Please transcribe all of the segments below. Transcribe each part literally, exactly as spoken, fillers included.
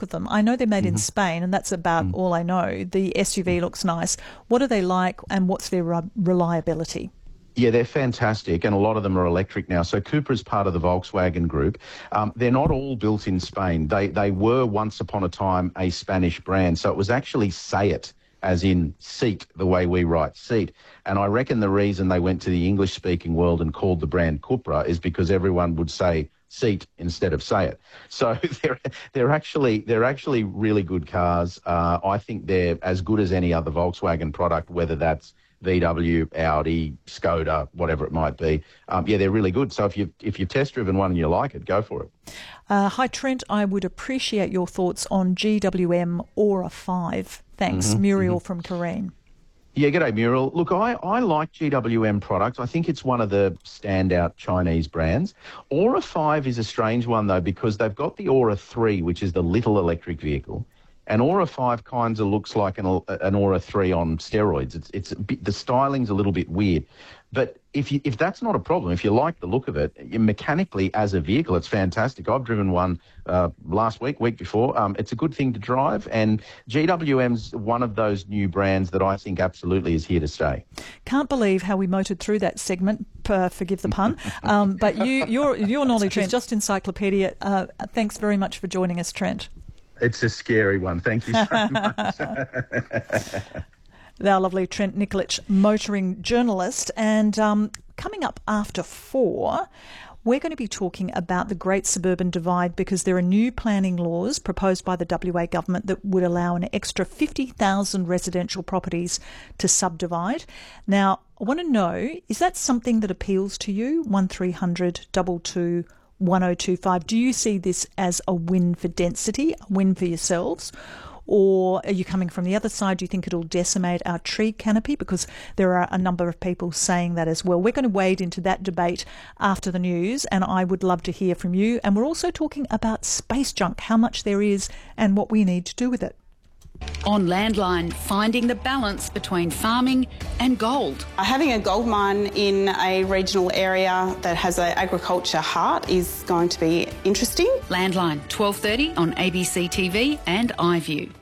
look of them. I know they're made mm-hmm. in Spain, and that's about mm-hmm. all I know. The S U V looks nice. What are they like, and what's their re- reliability? Yeah, they're fantastic, and a lot of them are electric now. So Cupra is part of the Volkswagen Group. Um, they're not all built in Spain. They they were once upon a time a Spanish brand. So it was actually SEAT, as in seat, the way we write seat. And I reckon the reason they went to the English-speaking world and called the brand Cupra is because everyone would say seat instead of say it. So they're they're actually they're actually really good cars. Uh, I think they're as good as any other Volkswagen product, whether that's V W, Audi, Skoda, whatever it might be. Um, yeah, they're really good. So if you've, if you've test-driven one and you like it, go for it. Uh, hi, Trent. I would appreciate your thoughts on G W M Aura five. Thanks. Mm-hmm, Muriel mm-hmm. from Kareen. Yeah, g'day, Muriel. Look, I, I like G W M products. I think it's one of the standout Chinese brands. Aura five is a strange one, though, because they've got the Aura three, which is the little electric vehicle. And Aura five kind of looks like an, an Aura three on steroids. It's it's a bit, the styling's a little bit weird. But if you, if that's not a problem, if you like the look of it, mechanically as a vehicle, it's fantastic. I've driven one uh, last week, week before. Um, it's a good thing to drive. And G W M's one of those new brands that I think absolutely is here to stay. Can't believe how we motored through that segment, uh, forgive the pun. Um, but you, your, your knowledge is just encyclopedia. Uh, thanks very much for joining us, Trent. It's a scary one. Thank you so much. Our lovely Trent Nikolic, motoring journalist. And um, coming up after four, we're going to be talking about the Great Suburban Divide, because there are new planning laws proposed by the W A government that would allow an extra fifty thousand residential properties to subdivide. Now, I want to know, is that something that appeals to you? one three hundred two two one oh two five. Do you see this as a win for density, a win for yourselves? Or are you coming from the other side? Do you think it'll decimate our tree canopy? Because there are a number of people saying that as well. We're going to wade into that debate after the news, and I would love to hear from you. And we're also talking about space junk, how much there is and what we need to do with it. On Landline, finding the balance between farming and gold. Having a gold mine in a regional area that has an agriculture heart is going to be interesting. Landline, twelve thirty on A B C T V and iView.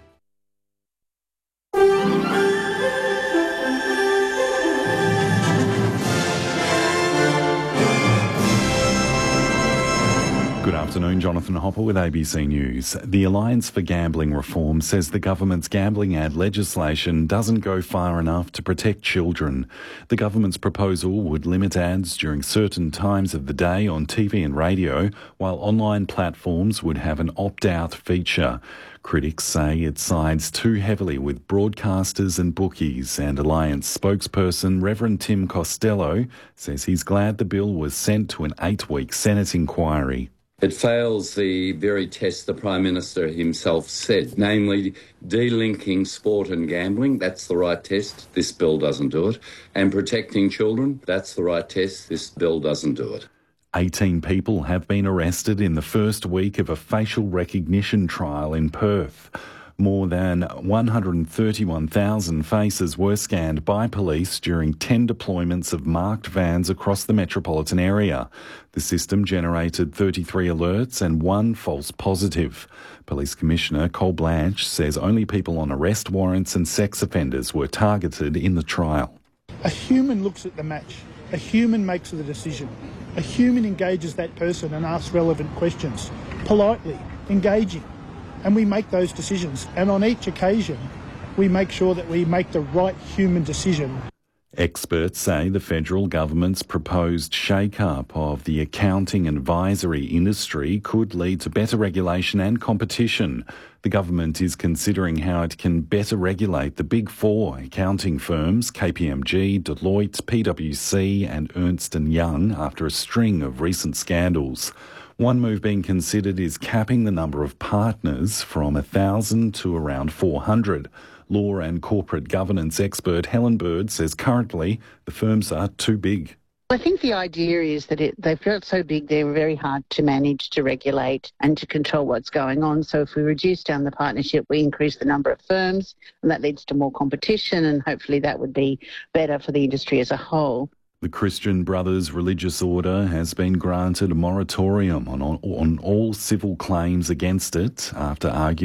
Good afternoon, Jonathan Hopper with A B C News. The Alliance for Gambling Reform says the government's gambling ad legislation doesn't go far enough to protect children. The government's proposal would limit ads during certain times of the day on T V and radio, while online platforms would have an opt-out feature. Critics say it sides too heavily with broadcasters and bookies, and Alliance spokesperson Reverend Tim Costello says he's glad the bill was sent to an eight-week Senate inquiry. It fails the very test the Prime Minister himself said, namely delinking sport and gambling. That's the right test. This bill doesn't do it. And protecting children. That's the right test. This bill doesn't do it. eighteen people have been arrested in the first week of a facial recognition trial in Perth. More than one hundred thirty-one thousand faces were scanned by police during ten deployments of marked vans across the metropolitan area. The system generated thirty-three alerts and one false positive. Police Commissioner Col Blanche says only people on arrest warrants and sex offenders were targeted in the trial. A human looks at the match. A human makes the decision. A human engages that person and asks relevant questions, politely, engaging. And we make those decisions. And on each occasion, we make sure that we make the right human decision. Experts say the federal government's proposed shake-up of the accounting and advisory industry could lead to better regulation and competition. The government is considering how it can better regulate the big four accounting firms, K P M G, Deloitte, P W C and Ernst and Young, after a string of recent scandals. One move being considered is capping the number of partners from one thousand to around four hundred. Law and corporate governance expert Helen Bird says currently the firms are too big. I think the idea is that it, they've got so big they're very hard to manage, to regulate and to control what's going on. So if we reduce down the partnership, we increase the number of firms, and that leads to more competition, and hopefully that would be better for the industry as a whole. The Christian Brothers Religious Order has been granted a moratorium on, on, on all civil claims against it after arguing